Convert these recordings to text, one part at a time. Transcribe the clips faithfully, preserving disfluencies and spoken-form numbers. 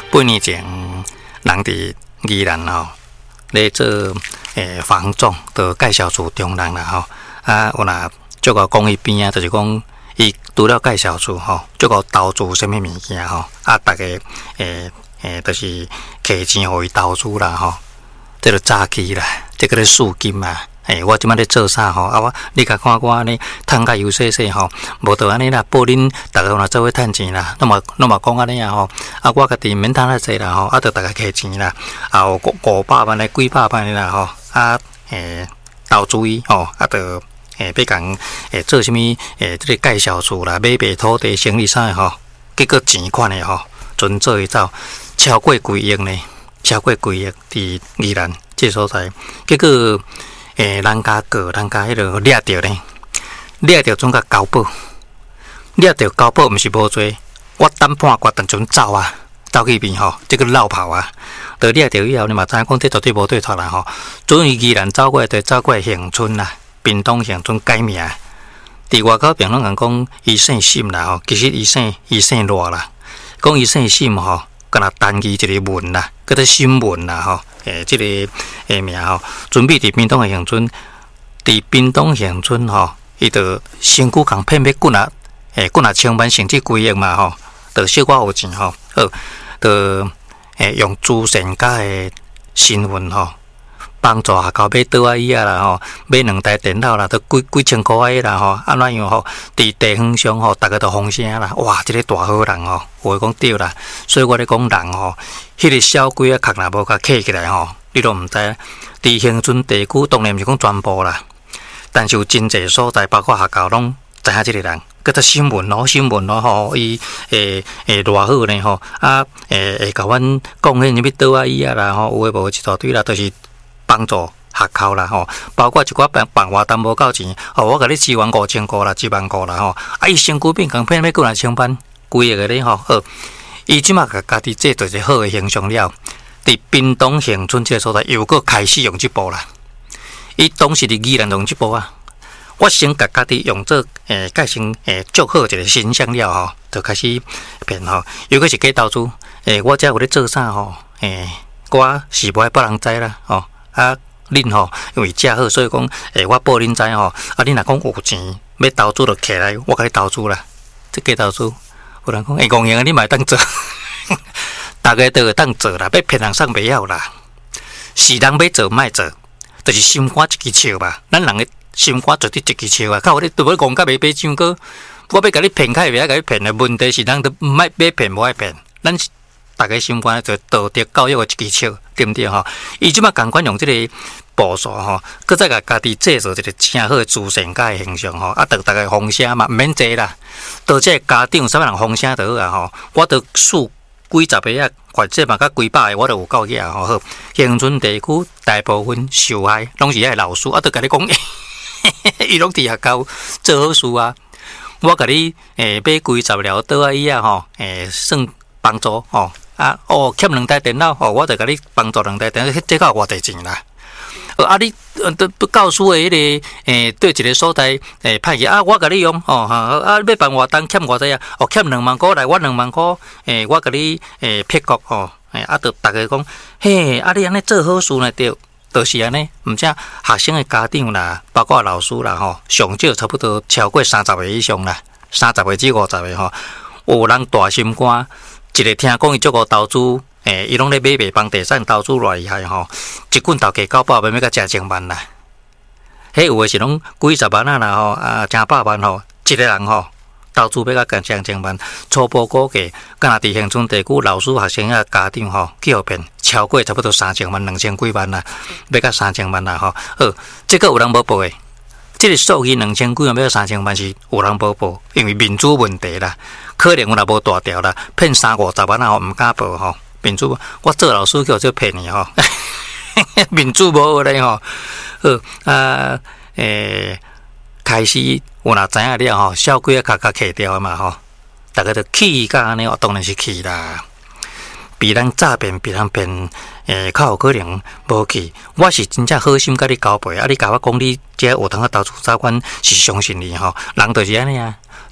八年前，人伫宜兰吼，咧做诶房仲，就介绍厝中人啦吼。啊，有若足个讲伊边啊，就是讲伊除了介绍厝吼，足个投资什么物件吼，啊，逐个诶诶，就是摕钱互伊投资啦吼，这个早期啦，这个咧赎金嘛。诶，我即摆咧做啥吼？啊，我你甲看我安尼，趁甲油细细吼，无着安尼啦，报恁逐个若做伙趁钱啦。那么，那么讲安尼啊吼，啊，我家己免趁遐济啦吼，啊，着逐个摕钱啦，啊，有五五百万诶，几百万诶啦吼，啊，诶，投资伊吼，啊，着诶，要讲诶做啥物诶，即个介绍厝啦，买卖土地、生意啥诶吼，结果钱款诶吼，全做伊走，超过几亿呢，超过几亿伫宜兰即所在，结果。诶，人家个人家迄落掠着呢，掠着总甲交保，掠着交保毋是无做，我等半决当阵走啊，走去边吼，即个绕跑啊，得掠着以后，你嘛知影讲，这绝对无对错啦吼。准伊依然走过，就走过恒春啦，屏东恒春改名，伫外口评论人讲伊姓沈啦吼，其实伊姓伊姓罗啦，讲伊姓沈吼，敢若单字一个文啦，叫做新文啦吼。诶，即、这个诶名吼，准备伫屏东诶乡村，伫屏东乡村吼，伊着身躯共骗要滚啊，诶，滚啊千万甚至几亿嘛吼，着小可有钱吼，好，着诶用慈善家诶身份吼，帮助下校买倒啊椅啊啦吼，买两台电脑啦，都几几千块诶啦吼，安怎样吼？伫地方上吼，逐个都风声啦，哇，即、这个大好人吼，有诶讲对啦，所以我咧讲人吼。迄个小鬼啊，壳若无甲刻起来吼，你都毋知。伫恒春地区当然毋是讲全部啦，但是有真侪所在，包括学校拢知影即个人。佮只新闻咯，新闻咯吼，伊诶诶偌好呢吼，啊诶会甲阮贡献什物倒啊椅啊啦吼，有诶无一大堆啦，都、就是帮助学校啦吼，包括一寡办办活动无够钱，吼我甲你支援五千块啦，一万块啦吼，啊伊身躯变共骗要过来上班，几个咧吼好。伊即马甲家己做做一个好诶形象了，伫屏东恒春即个所在又搁开始用即步啦。伊当时伫宜兰用即步啊，我先甲家己用做诶改成诶足好一个形象了吼，就开始骗吼。又搁是假投资，诶我遮有咧做啥吼？诶我是无爱别人知啦吼。啊恁吼，因为遮好，所以讲诶我报恁知吼。啊恁若讲有钱要投资就起来，我甲你投资啦，即假投资。有人讲，会公用你嘛会当做，大家都会当做啦，要骗人送袂晓啦。是人要做，莫做，就是心肝一支笑吧。咱人的心肝绝对一支笑啊！靠，你对我讲甲袂买上过，我要甲你骗，开袂晓甲你骗的问题是，人都毋爱要骗，无爱骗。咱大家心肝就道德教育的一支笑，对毋对吼？伊即马共款用即个步数吼，佮再甲家己制造一个正好的慈善家的形象吼，啊，得大家风声嘛，毋免坐啦。到这家长啥物人风声就好啊吼，我得数几十个啊，或者嘛甲几百个，我都有够嘢吼。好，恒春地区大部分受害拢是遐老师，啊，都甲你讲，伊拢伫学校做好事啊。我甲你诶买几十了倒啊椅啊吼，诶算帮助吼。啊哦，欠两台电脑哦，我就甲你帮助两台电脑，这个偌济钱啦。啊，你呃都不教书的迄、那个诶，对一个所在诶派去啊，我甲你用哦哈啊，要办活动欠偌济啊？哦，欠两万块来，我两万块诶，我甲你诶撇国哦，诶啊，就大家讲嘿，啊你安尼做好事呢对，就是安尼，毋只学生的家长啦，包括老师啦吼，上少差不多超过三十个以上啦，三十个至五十个吼，有人大心肝。一个听讲伊足个投资，诶，伊拢咧买卖房地产投资偌厉害吼，一棍头价九百万，要甲成千万啦。迄有诶是拢几十万啊啦吼，啊，成百万吼，一个人吼投资要甲成千万，初步估计，敢若伫恒春地区老师、学生啊、家长吼，去互骗超过差不多三千万、两千几万啦，要甲三千万啦吼。好，这个有人无报诶。这个数据两千几万要三千万是有人无报，因为民主问题啦，可能有若无大条啦，骗三五十万啊，毋敢报吼。民主，我做老师叫做骗你吼，民主无好咧吼。好啊，诶，开始有若知影了吼，小鬼啊，卡卡摕掉嘛吼，大家都气甲安尼，当然是气啦。比人诈骗，比人骗，诶，较有可能无去。我是真正好心甲你交陪，啊，你甲我讲你这学堂啊投资早管是相信你吼，人就是安尼啊。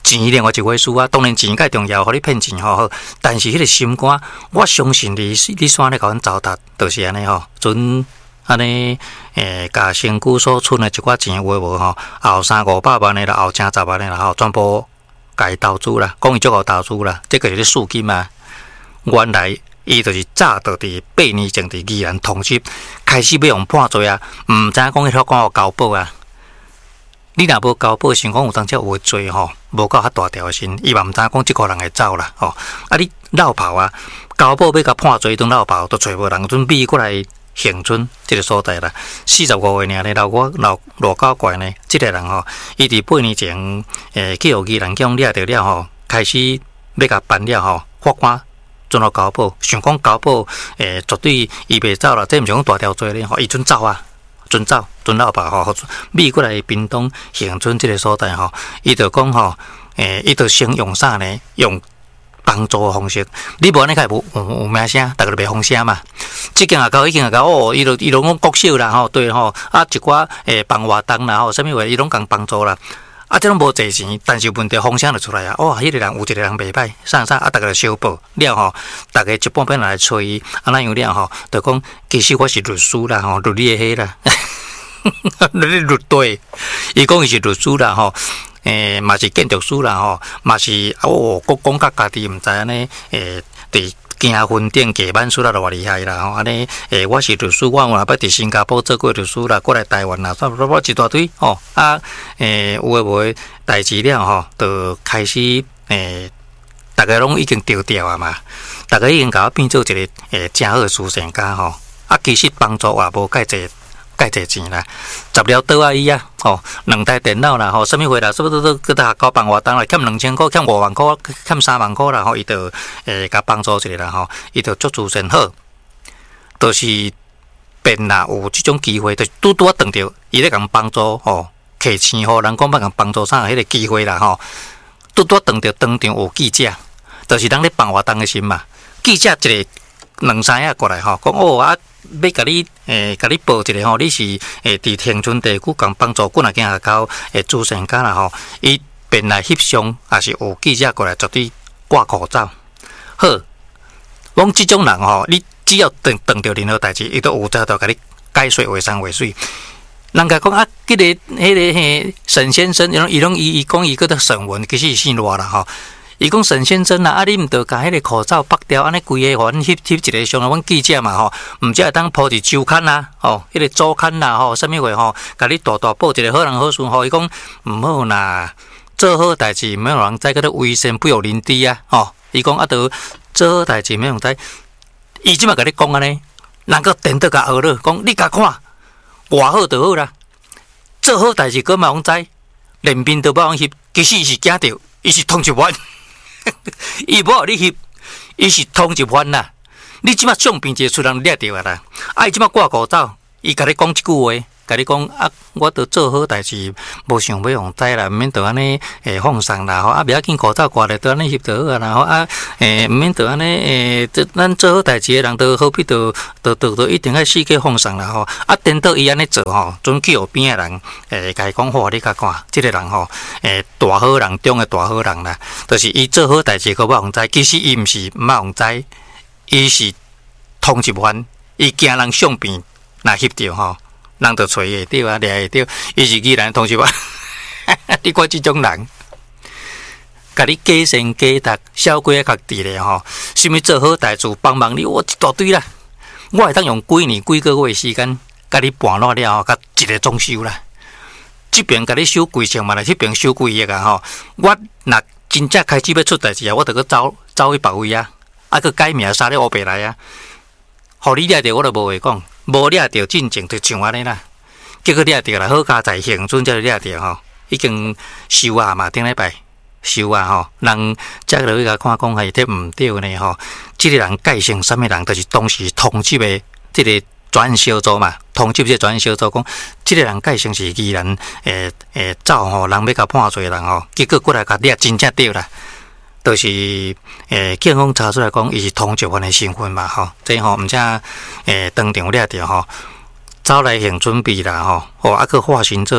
钱另外一回事啊，当然钱介重要，互你骗钱吼好，但是迄个心肝，我相信你，你煞咧甲阮糟蹋，就是安尼吼，准安尼诶，甲身躯所剩的一寡钱有诶无吼，后三五百万的啦，后正十万的啦吼，全部甲伊投资啦，讲伊足够投资啦，这个就是数金嘛。原来伊就是早就伫八年前伫宜兰通缉，开始要用判罪啊，毋知影讲迄条讲有交保啊。你若无交保，想讲有当只有罪吼，无够遐大条身，伊嘛毋知影讲即个人会走啦吼。啊，你绕跑啊，交保要甲判罪，当绕跑都找无人，准备过来恒春即个所在啦。四十五岁尔咧，老我老偌搞怪呢，即个人吼，伊伫八年前诶去互宜兰乡掠着了吼，开始要甲办了吼，法官准互交保，想讲交保诶绝对伊袂走啦，这毋是讲大条罪咧吼，伊准走啊。准走，准老爸吼，米过来屏东恒春这个所在吼，伊就讲吼，诶，伊就先用啥呢？用帮助的方式，你无安尼个无有有名声，大家就袂风声嘛。即间也搞，迄间也搞，哦，伊就伊就讲国小啦吼，对吼，啊一寡诶帮活动啦吼，啥物话伊拢共帮助啦。啊，这拢无侪钱，但是问题风声就出来啊！哇，迄个人有一个人袂歹，啥啥啊，大家就小报了吼，大家一半边来找伊，啊那样了吼，就讲其实我是律师啦吼，律理迄啦，律律对，伊讲伊是律师啦吼，诶嘛是建筑师啦吼，嘛是哦，国讲甲家己毋知安尼诶伫。行分店加班数啦，就偌厉害啦吼！安尼诶，我是律师，我有若捌伫新加坡做过律师啦，过来台湾啦，差不多一大堆吼啊！诶，有诶无诶代志了吼，就开始诶，大家拢已经丢掉啊嘛，大家已经甲我变做一个诶正好诶慈善家吼。啊，其实帮助也无介济。介济钱啦，十了倒啊伊啊，吼，两台电脑啦，吼，什物货啦，差不多都搁他搞办活动啦，欠两千块，欠五万块，欠三万块啦，吼，伊就诶甲帮助一下啦，吼，伊就足自身好，就是变啦，有即种机会，就拄拄啊碰着，伊咧共帮助，吼，客钱互人讲要共帮助啥，迄个机会啦，吼，拄拄啊碰着当场有记者，就是咱咧办活动诶时嘛，记者一个两三下过来吼，讲哦啊。要甲你诶，甲你报一个吼，你是诶伫恒春地区共帮助几若间学校诶慈善家啦吼，伊便来翕相，也是有记者过来绝对挂口罩。好，讲即种人吼，你只要碰碰到任何代志，伊都有早就甲你解说话山话水。人家讲啊，迄、那个迄、那个嘿沈先生，伊拢伊拢伊伊讲伊个个沈文，其实是姓罗啦吼。伊讲沈先生啦，啊，你毋着甲迄个口罩拔掉，安尼规个互阮翕翕一个相，阮记者嘛吼，毋只会当铺伫周刊啦，吼，迄个周刊啦，吼，啥物话吼，甲你大大报一个好人好事吼，伊讲毋好啦，做好代志，免有人知，个个危险不有人知啊，吼，伊讲啊，着做好代志，免有人知，伊即马甲你讲安尼，人个电倒甲学了，讲你甲看，偌好就好啦，做好代志，个嘛人知，连面都无人翕，其实伊是惊着，伊是通缉犯。伊无互你翕，伊是通缉犯啦。你即马相片一出人掠着啊啦，啊伊即马挂口罩，伊甲你讲一句话，甲你讲啊，我都做好代志，无想要用知啦，毋免着安尼诶放送啦吼，啊袂要紧口罩挂咧，着安尼翕着好啊啦吼，啊诶毋免着安尼诶，咱做好代志诶人，都好比着着着着一定爱四界放送啦吼，啊颠倒伊安尼做吼，准去后边诶人诶，甲伊讲好，你甲看，即、這个人吼诶大好人中诶大好人啦，就是伊做好代志，个要互知，其实伊毋是毋互知，伊是通缉犯，伊惊人相片若翕着吼。人就找会着啊，掠会着，伊是既然同时话，你看即种人，甲你假善假达，小鬼啊较伫咧吼，啥物做好代志帮忙你，我一大堆啦，我会当用几年几个月时间，甲你盘落了后，甲一个装修啦，即边甲你收几千万啦，迄边收几亿啊吼，我若真正开始要出代志啊，我着去走走去别位啊，啊去改名杀咧乌白来啊，互你掠着我着无话讲。无掠着进前就像安尼啦，结果掠着啦，好佳在恒春才就掠着吼，已经收啊嘛，顶礼拜收啊吼，人才落去甲看讲系这毋对呢吼，即、這個人介绍啥物人，就是当时通缉的即个专案小组嘛，通缉这专案小组讲，即、這個人介绍是宜兰诶诶走吼，人要甲判罪人吼，结果过来甲掠真正对啦。就是诶，警方查出来讲，伊是通缉犯的身份嘛，吼，这吼毋则诶当场掠着吼，走来恒春比啦，吼，哦，啊，佮化身做迄个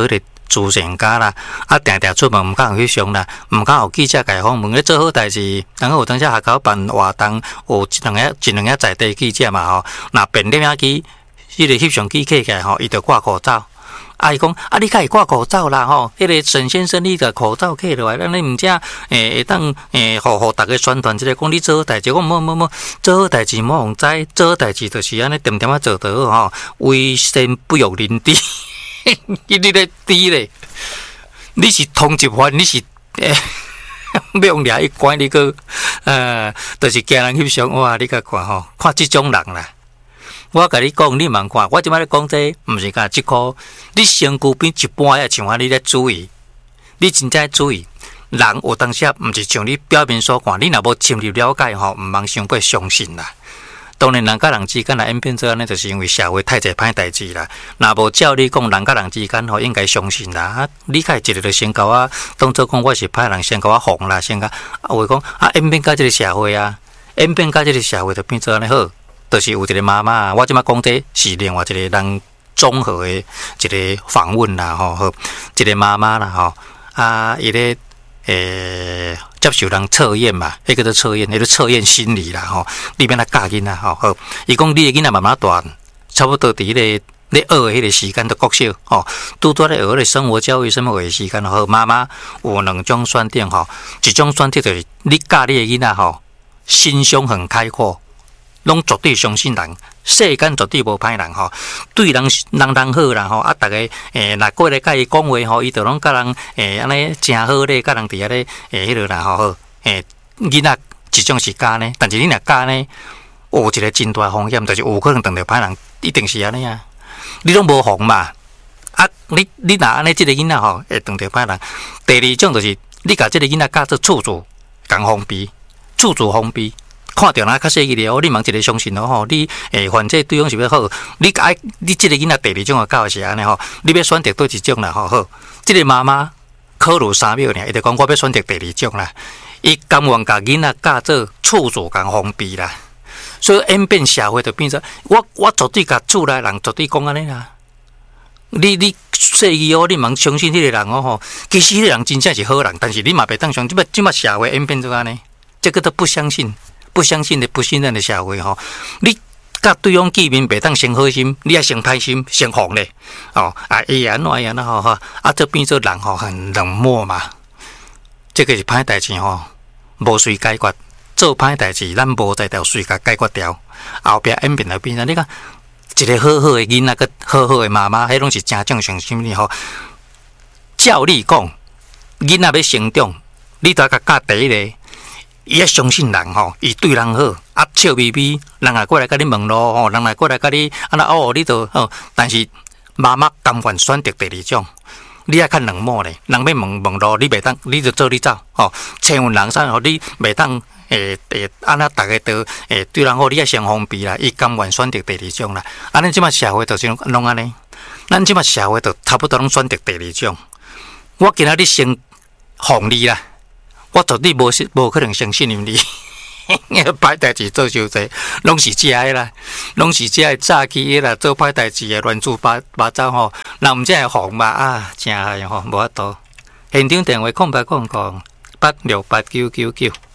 慈善家啦，啊，定定出门毋敢有去上啦，毋敢有记者家访问咧做好代志，然后有当时学校办活动，有一两个一两个在地记者嘛吼，若便点仔机，迄个翕相机起起来吼，伊就挂口罩。啊，伊讲啊，你可以挂口罩啦吼，迄、那个沈先生，你个口罩起落来，咱你毋只诶会当诶，互互逐个宣传，即个讲你做好代志，讲冇冇冇，做好代志冇人知，做好代志就是安尼点点啊做得好吼，为先不欲人知，你咧知咧，你是通缉犯，你是诶，要用掠一关你个，呃，就是惊人翕相，哇，你甲看吼，看即种人啦。我甲你讲，你茫看，我即摆咧讲这，毋是甲即箍。你身躯边一般也像我你咧注意，你真正注意。人有当时啊，毋是像你表面所看，你若无深入了解吼，毋茫想过相信啦。当然，人甲人之间来演变做安尼，就是因为社会太侪歹代志啦。若无照你讲，人甲人之间吼应该相信啦。啊，你开一个就先甲我当做讲我是歹人，先甲我哄啦，先甲啊话讲啊演变到即个社会啊，演变到即个社会就变做安尼好。就是有一个妈妈，我即摆讲这是另外一个人综合的一个访问啦，吼，好，一个妈妈啦，吼，啊，伊咧诶接受人测验嘛，迄个做测验，迄个测验心理啦，吼，里面来教囡仔，吼，好，伊讲你的囡仔慢慢大，差不多伫迄个咧学的迄个时间都国小，吼，拄拄咧学咧生活教育什么的时间，吼，妈妈有两种选择，吼，一种选择就是你教你的囡仔，吼，心胸很开阔。拢绝对相信人，世间绝对无歹人吼，对人人人好啦吼，啊，逐个诶，若过来甲伊讲话吼，伊就拢甲人诶安尼诚好咧，甲人伫遐咧诶迄落啦吼好，诶囡仔一种是假呢，但是你若假呢，有一个真大风险，就是有可能当着歹人，一定是安尼啊，你拢无防嘛，啊，你你若安尼即个囡仔吼，会当着歹人。第二种就是你甲即个囡仔教做处处共封闭，处处封闭。看到哪较细个了，你茫一个相信咯吼，你诶，反正对方是要好，你爱你即个囡仔第二种啊教是安尼吼，你要选择对一种啦吼好，即个妈妈考虑三秒尔，伊就讲我要选择第二种啦，伊甘愿甲囡仔教做处处共封闭啦，所以演变社会就变做，我我绝对甲厝内人绝对讲安尼啦，你你细个哦，你茫相信迄个人哦吼，其实迄个人真正是好人，但是你嘛袂当相信，即摆即摆社会演变做安尼，这个都不相信。不相信的、不信任的社会吼，你甲对方见面袂当先好心，你要先歹心、先防咧，哦啊，伊安怎样啦吼哈，啊，这变做人吼很冷漠嘛，这个是歹代志吼，无随解决，做歹代志，咱无在条随甲解决掉，后壁演变就变啊，你看一个好好的囡仔，个好好的妈妈，迄拢是真正相信你吼。照你讲，囡仔要成长，你都要甲教第一个。伊要相信人吼，伊对人好，啊笑眯眯，人也过来甲你问咯吼，人也过来甲你啊那哦，你都吼，但是妈妈甘愿选择第二种，你爱较冷漠咧，人要问问咯，你袂当，你就做你走吼，千万人啥吼，你袂当诶诶，安那大家都诶对人好，你爱先封闭啦，伊甘愿选择第二种啦，安尼即马社会就是拢安尼，咱即马社会就差不多拢选择第二种，我今仔日先防你啦。我绝对无无可能相信你，歹代志做伤济，拢是假的啦，拢是假的诈欺的啦，做歹代志的乱七八八糟吼，那毋才会红嘛啊，真害吼，无法度。现场电话空白空空八六八九九九。